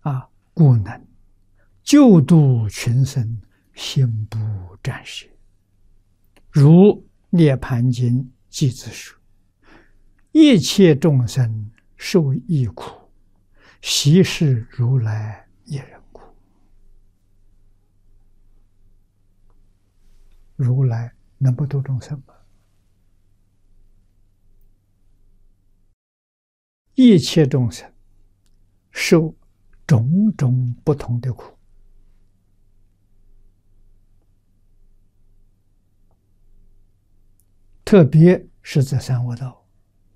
故能救度群生，心不暂时。如《涅盘经》偈子说：“一切众生受异苦，悉是如来一人苦。”如来能不度众生吗？一切众生受种种不同的苦，特别是这三恶道，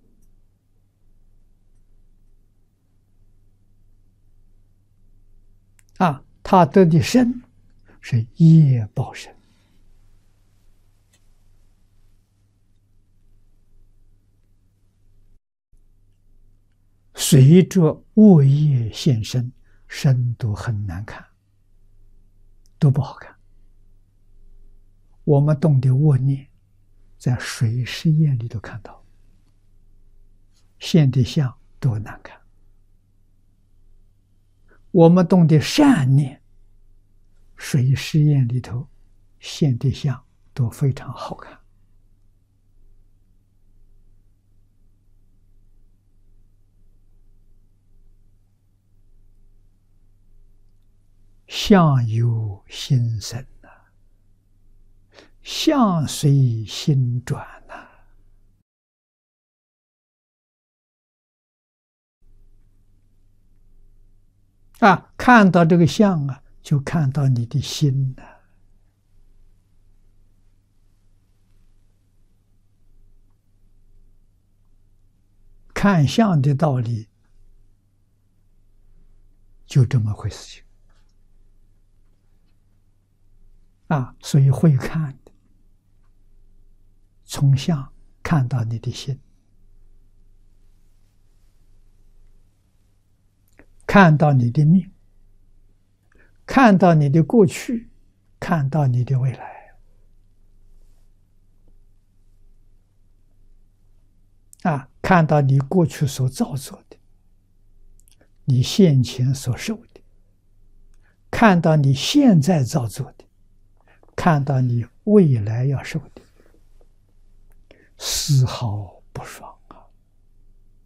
他得的生是业报身，随着恶业现身，身都很难看，都不好看。我们动的恶念，在水湿业里头看到，现的相都难看。我们动的善念，水湿业里头现的相都非常好看。相由心生相随心转看到这个相就看到你的心了。看相的道理就这么回事情所以会看的，从相看到你的心，看到你的命，看到你的过去，看到你的未来看到你过去所造作的，你现前所受的，看到你现在造作的，看到你未来要受的，丝毫不爽。